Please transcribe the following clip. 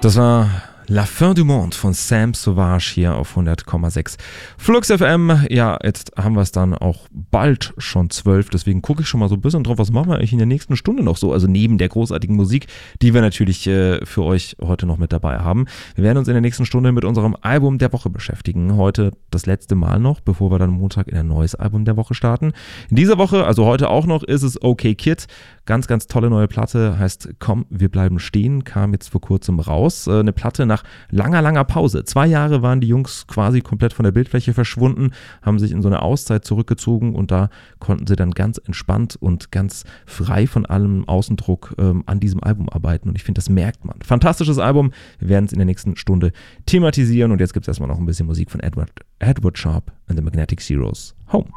Das war La Fin du Monde von Sam Sauvage hier auf 100,6 Flux FM. Ja, jetzt haben wir es dann auch bald schon 12, deswegen gucke ich schon mal so ein bisschen drauf, was machen wir eigentlich in der nächsten Stunde noch so, also neben der großartigen Musik, die wir natürlich für euch heute noch mit dabei haben. Wir werden uns in der nächsten Stunde mit unserem Album der Woche beschäftigen. Heute das letzte Mal noch, bevor wir dann Montag in ein neues Album der Woche starten. In dieser Woche, also heute auch noch, ist es Okay Kid. Ganz, ganz tolle neue Platte, heißt Komm, wir bleiben stehen, kam jetzt vor kurzem raus. Eine Platte nach langer Pause. 2 Jahre waren die Jungs quasi komplett von der Bildfläche verschwunden, haben sich in so eine Auszeit zurückgezogen und da konnten sie dann ganz entspannt und ganz frei von allem Außendruck an diesem Album arbeiten und ich finde, das merkt man. Fantastisches Album, wir werden es in der nächsten Stunde thematisieren und jetzt gibt es erstmal noch ein bisschen Musik von Edward Sharpe and the Magnetic Zeros. Home.